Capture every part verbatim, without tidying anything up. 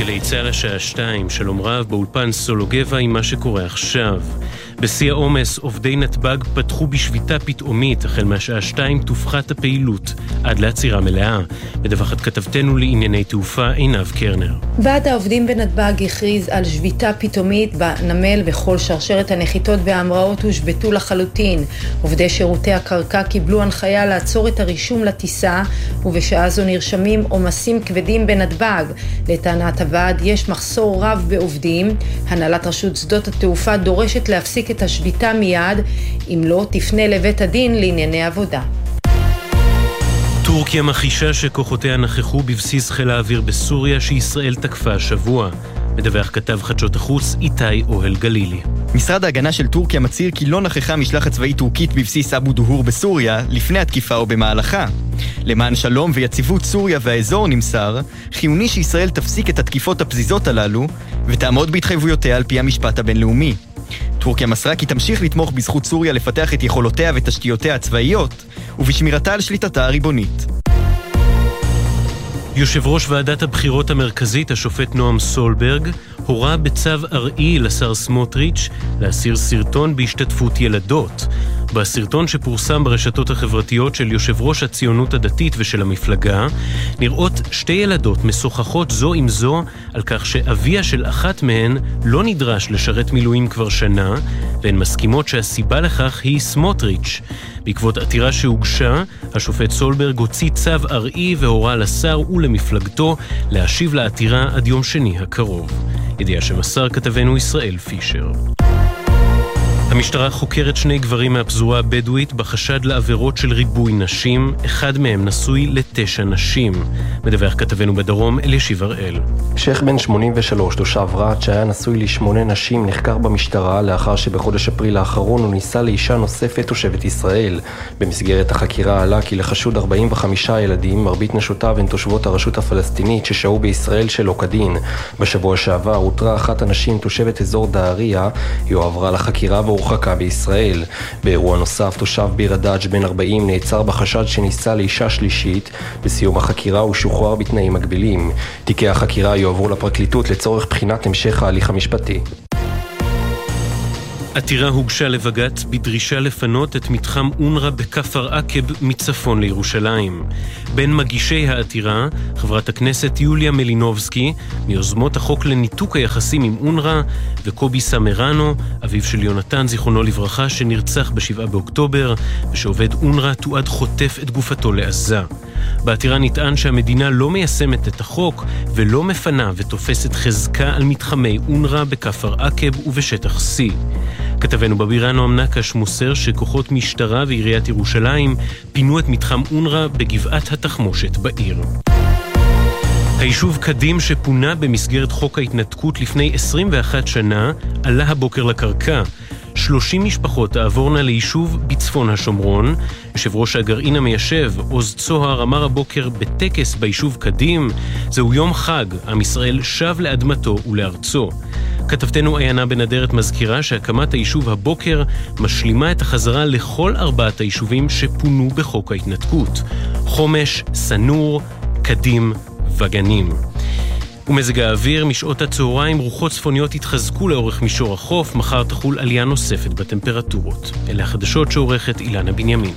גלי צהל השעה שתיים, שלום רב, באולפן סולוגבה עם מה שקורה עכשיו. בשיא העומס, עובדי נתב"ג פתחו בשביתה פתאומית, החל מהשעה שתיים תופחת הפעילות, עד לעצירה מלאה. מדווחת כתבתנו לענייני תעופה עינב קרנר. ועד העובדים בנתב"ג הכריז על שביתה פתאומית בנמל, וכל שרשרת הנחיתות וההמראות הושבתו לחלוטין. עובדי שירותי הקרקע קיבלו הנחיה לעצור את הרישום לטיסה, ובשעה זו נרשמים עומסים כבדים בנתב"ג. לטענת הוועד יש מחסור רב בעובדים. הנהלת רשות שדות התעופה דורשת להפסיק את השביתה מיד, אם לא תפנה לבית הדין לענייני עבודה. טורקיה מכחישה שכוחותיה נכחו בבסיס חיל האוויר בסוריה שישראל תקפה השבוע. מדווח כתב חדשות החוץ איתי אוהל גלילי. משרד ההגנה של טורקיה מצהיר כי לא נכחה משלחת צבאית טורקית בבסיס אבו דוהור בסוריה לפני התקיפה או במהלכה. למען שלום ויציבות סוריה והאזור נמסר, חיוני שישראל תפסיק את התקיפות הפזיזות הללו ותעמוד בהתחייבויותיה על פי המשפט הבינלאומי. טורקיה מסרה כי תמשיך לתמוך בזכות סוריה לפתח את יכולותיה ותשתיותיה הצבאיות ובשמירתה על שליטתה הריבונית. יושב ראש ועדת הבחירות המרכזית, השופט נועם סולברג, הורה בצו ארעי לשר סמוטריץ' להסיר סרטון בהשתתפות ילדות. בסרטון שפורסם ברשתות החברתיות של יושב ראש הציונות הדתית ושל המפלגה, נראות שתי ילדות משוחחות זו עם זו על כך שאביה של אחת מהן לא נדרש לשרת מילואים כבר שנה, והן מסכימות שהסיבה לכך היא סמוטריץ'. בעקבות עתירה שהוגשה, השופט סולברג הוציא צו ארעי והורה לשר ולמפלגתו להשיב לעתירה עד יום שני הקרוב. ידיעה שמסר כתבנו ישראל פישר. המשטרה חוקרת שני גברים מהפזורה הבדואית בחשד לעבירות של ריבוי נשים, אחד מהם נשוי לתשע נשים. מדווח כתבנו בדרום אלישיב הראל. שייך בן שמונים ושלוש, תושב רהט, שהיה נשוי לשמונה נשים, נחקר במשטרה לאחר שבחודש אפריל האחרון הוא ניסה לאישה נוספת תושבת ישראל. במסגרת החקירה עלה כי לחשוד ארבעים וחמישה ילדים, מרבית נשותיו הן תושבות הרשות הפלסטינית ששהו בישראל שלא כדין. בשבוע שעבר הותרה אחת הנשים תושבת אזור דהריה, היא הועברה לחקירה והורחקה בישראל. באירוע נוסף, תושב ביר הדאג' בן ארבעים נעצר בחשד שניסה לאישה שלישית. בסיום החקירה הוא שוחרר בתנאים מגבילים. תיקי החקירה יועברו לפרקליטות לצורך בחינת המשך ההליך המשפטי. עתירה הוגשה לבג"ץ בדרישה לפנות את מתחם אונר"א בכפר עקב מצפון לירושלים. בין מגישי העתירה, חברת הכנסת יוליה מלינובסקי, מיוזמות החוק לניתוק היחסים עם אונר"א, וקובי סמרנו, אביו של יונתן זיכרונו לברכה, שנרצח בשבעה באוקטובר, ושעובד אונר"א תועד חוטף את גופתו לעזה. בעתירה נטען שהמדינה לא מיישמת את החוק ולא מפנה ותופסת חזקה על מתחמי אונר"א בכפר עקב ובשטח C. כתבנו בבירה נועם נקש מוסר שכוחות משטרה ועיריית ירושלים פינו את מתחם אונר"א בגבעת התחמושת בעיר. היישוב קדים שפונה במסגרת חוק ההתנתקות לפני עשרים ואחת שנה עלה הבוקר לקרקע. שלושים משפחות תעבורנה ליישוב בצפון השומרון. יושב ראש הגרעין המיישב עוז צוהר אמר הבוקר בטקס ביישוב קדים, זהו יום חג, עם ישראל שב לאדמתו ולארצו. כתבתנו עיינה בנדרת מזכירה שהקמת היישוב הבוקר משלימה את החזרה לכל ארבעת היישובים שפונו בחוק ההתנתקות: חומש, סנור, קדים וגנים. ומזג האוויר, משעות הצהריים רוחות צפוניות התחזקו לאורך מישור החוף, מחר תחול עלייה נוספת בטמפרטורות. אלה החדשות שעורכת אילנה בנימין.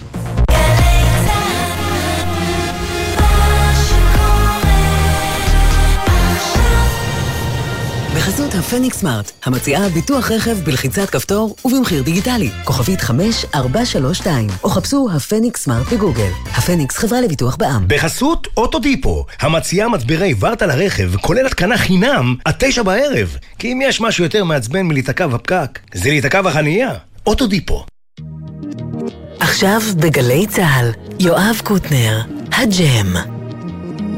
בחסות הפניקס סמארט, המציעה ביטוח רכב בלחיצת כפתור ובמחיר דיגיטלי. כוכבית חמש ארבע שלוש שתיים, או חפשו הפניקס סמארט בגוגל. הפניקס חברה לביטוח בע"מ. בחסות אוטודיפו, המציעה מצברי ורטה לרכב, כולל התקנה חינם עד תשע בערב. כי אם יש משהו יותר מעצבן מלהיתקע בפקק, זה להיתקע בחנייה. אוטודיפו. עכשיו בגלי צהל, יואב קוטנר, הג'ם.